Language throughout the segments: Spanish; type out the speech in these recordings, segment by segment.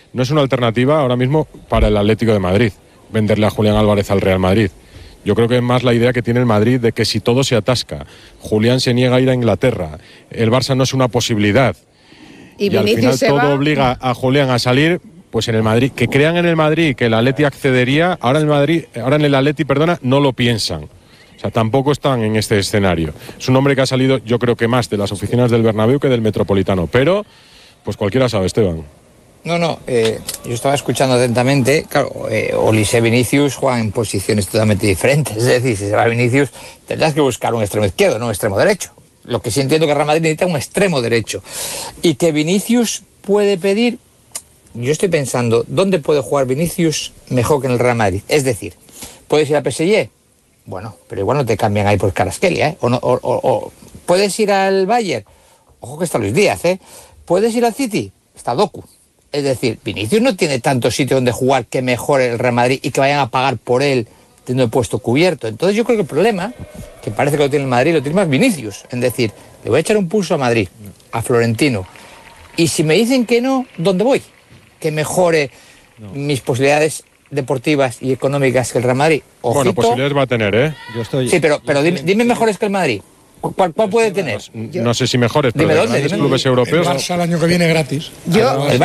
no es una alternativa ahora mismo para el Atlético de Madrid, venderle a Julián Álvarez al Real Madrid. Yo creo que es más la idea que tiene el Madrid de que si todo se atasca, Julián se niega a ir a Inglaterra, el Barça no es una posibilidad, y al final todo obliga a Julián a salir, pues en el Madrid, que crean en el Madrid que el Atleti accedería, ahora en el Atleti, no lo piensan. O sea, tampoco están en este escenario. Es un hombre que ha salido, yo creo que más de las oficinas del Bernabéu que del Metropolitano, pero pues cualquiera sabe, Esteban. No, yo estaba escuchando atentamente. Claro, Olise y Vinicius juegan en posiciones totalmente diferentes. Es decir, si se va Vinicius, tendrás que buscar un extremo izquierdo, no un extremo derecho. Lo que sí entiendo que Real Madrid necesita un extremo derecho. Y que Vinicius puede pedir, yo estoy pensando, ¿dónde puede jugar Vinicius mejor que en el Real Madrid? Es decir, ¿puedes ir a PSG? Bueno, pero igual no te cambian ahí por Kvaratskhelia, ¿eh? O ¿puedes ir al Bayern? Ojo que está Luis Díaz, ¿eh? ¿Puedes ir al City? Está Doku. Es decir, Vinicius no tiene tanto sitio donde jugar que mejore el Real Madrid y que vayan a pagar por él teniendo el puesto cubierto. Entonces yo creo que el problema, que parece que lo tiene el Madrid, lo tiene más Vinicius. Es decir, le voy a echar un pulso a Madrid, a Florentino. Y si me dicen que no, ¿dónde voy? Que mejore mis posibilidades deportivas y económicas que el Real Madrid. Ojito. Bueno, posibilidades va a tener, ¿eh? Sí, pero dime mejores que el Madrid. ¿Cuál puede tener? No sé si mejores, pero los grandes clubes europeos. El Barça el año que viene gratis. ¿Al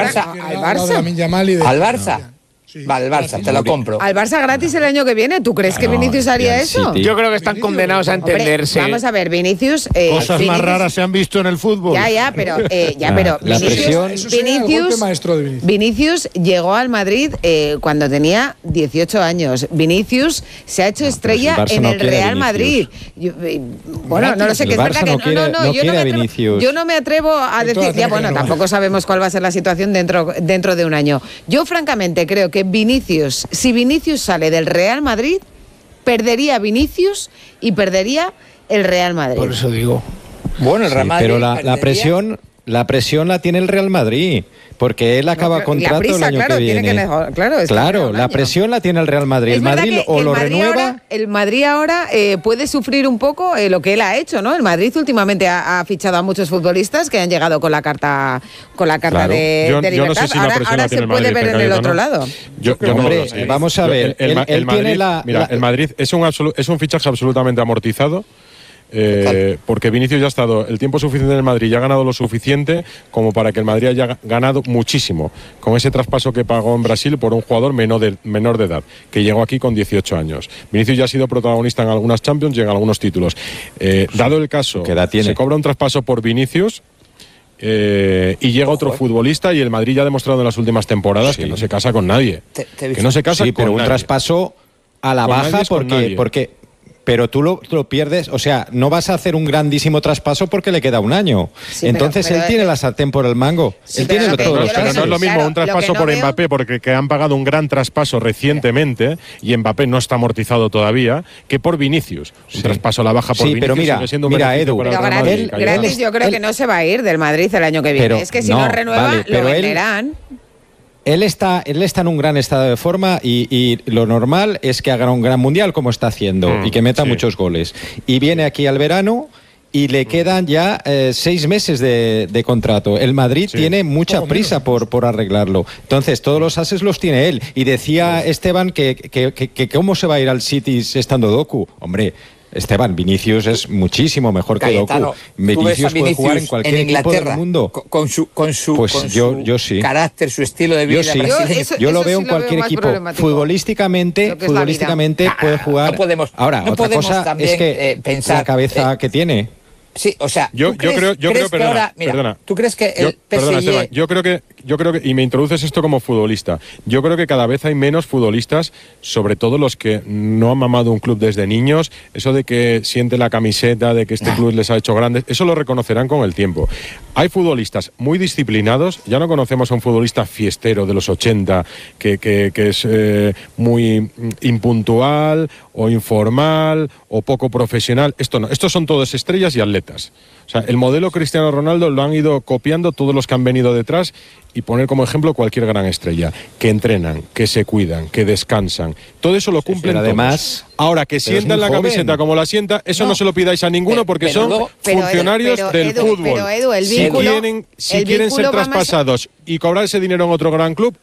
Barça? Sí. Vale, el Barça, te lo compro. ¿Al Barça gratis el año que viene? ¿Tú crees que Vinicius haría eso? Yo creo que están condenados a entenderse. Hombre, vamos a ver, Vinicius... Cosas más raras se han visto en el fútbol. Pero Vinicius llegó al Madrid cuando tenía 18 años. Vinicius se ha hecho estrella en el Real Madrid. Bueno, no lo sé, que es verdad que yo no me atrevo a decir... Ya, bueno, tampoco sabemos cuál va a ser la situación dentro de un año. Yo, francamente, creo que si Vinicius sale del Real Madrid, perdería Vinicius y perdería el Real Madrid. Por eso digo. Bueno, el Real Madrid. Pero la presión la tiene el Real Madrid, porque él acaba contrato el año que viene. La presión la tiene el Real Madrid. El Madrid o lo renueva. El Madrid ahora puede sufrir un poco lo que él ha hecho, ¿no? El Madrid últimamente ha fichado a muchos futbolistas que han llegado con la carta de libertad. Yo no sé si ahora se puede ver en el otro lado. Vamos a ver. El Madrid es un fichaje absolutamente amortizado. Porque Vinicius ya ha estado el tiempo suficiente en el Madrid, ya ha ganado lo suficiente como para que el Madrid haya ganado muchísimo con ese traspaso que pagó en Brasil por un jugador menor de edad, que llegó aquí con 18 años. Vinicius ya ha sido protagonista en algunas Champions y en algunos títulos. Dado el caso, se cobra un traspaso por Vinicius y llega otro futbolista, y el Madrid ya ha demostrado en las últimas temporadas que no se casa con nadie. Que no se casa con pero nadie. Un traspaso a la baja porque pero tú lo pierdes, o sea, no vas a hacer un grandísimo traspaso porque le queda un año. Sí, entonces él tiene la sartén por el mango. Él tiene todos los pero no es lo mismo un traspaso por Mbappé, porque han pagado un gran traspaso recientemente y Mbappé no está amortizado todavía, que por Vinicius. Un traspaso a la baja por Vinicius. Pero mira, Edu, gratis yo creo que no se va a ir del Madrid el año que viene. Es que si no renueva, lo venderán. Él está en un gran estado de forma y lo normal es que haga un gran mundial como está haciendo y que meta muchos goles. Y viene aquí al verano y le quedan ya 6 meses de contrato. El Madrid tiene mucha prisa por arreglarlo. Entonces, todos los ases los tiene él. Y decía Esteban que cómo se va a ir al City estando Doku. Hombre, Esteban, Vinicius es muchísimo mejor que Doku. Vinicius puede jugar en cualquier equipo del mundo. Con su yo sí. carácter, su estilo de vida. Yo lo veo en cualquier equipo. Futbolísticamente puede jugar. No podemos, ahora, otra cosa es que pensar la cabeza que tiene. Sí, o sea, yo creo, perdona. ¿Tú crees que el PSG... Perdona, Esteban, yo creo que, y me introduces esto como futbolista, yo creo que cada vez hay menos futbolistas, sobre todo los que no han mamado un club desde niños, eso de que siente la camiseta, de que este club les ha hecho grandes, eso lo reconocerán con el tiempo. Hay futbolistas muy disciplinados, ya no conocemos a un futbolista fiestero de los 80, que es muy impuntual, o informal, o poco profesional. Esto no, estos son todos estrellas y atletas. O sea, el modelo Cristiano Ronaldo lo han ido copiando todos los que han venido detrás, y poner como ejemplo cualquier gran estrella, que entrenan, que se cuidan, que descansan. Todo eso lo cumplen además, todos. Ahora, que sientan la camiseta como la sienta, eso no se lo pidáis a ninguno, porque son funcionarios del fútbol. Pero Edu, el vínculo, si quieren ser traspasados y cobrar ese dinero en otro gran club,